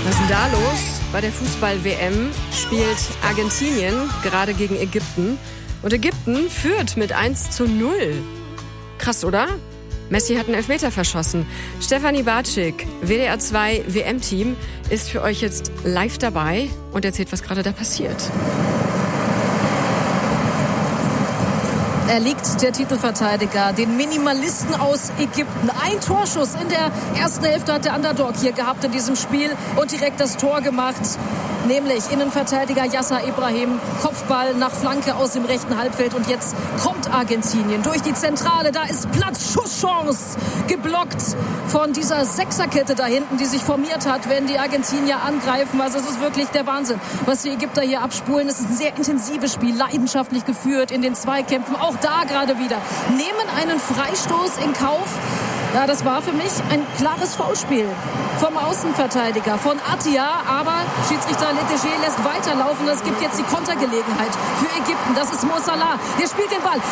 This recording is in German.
Was ist denn da los? Bei der Fußball-WM spielt Argentinien gerade gegen Ägypten. Und Ägypten führt mit 1:0. Krass, oder? Messi hat einen Elfmeter verschossen. Stefanie Bartschik, WDR 2 WM-Team, ist für euch jetzt live dabei und erzählt, was gerade da passiert. Er liegt, der Titelverteidiger, den Minimalisten aus Ägypten. Ein Torschuss in der ersten Hälfte hat der Underdog hier gehabt in diesem Spiel und direkt das Tor gemacht. Nämlich Innenverteidiger Yasser Ibrahim, Kopfball nach Flanke aus dem rechten Halbfeld. Und jetzt kommt Argentinien durch die Zentrale. Da ist Platz, Schusschance, geblockt von dieser Sechserkette da hinten, die sich formiert hat, wenn die Argentinier angreifen. Also es ist wirklich der Wahnsinn, was die Ägypter hier abspulen. Es ist ein sehr intensives Spiel, leidenschaftlich geführt in den Zweikämpfen. Auch da gerade wieder. Nehmen einen Freistoß in Kauf. Ja, das war für mich ein klares Foulspiel vom Außenverteidiger, von Attia. Aber Schiedsrichter Letegé lässt weiterlaufen. Es gibt jetzt die Kontergelegenheit für Ägypten. Das ist Mo Salah. Der spielt den Ball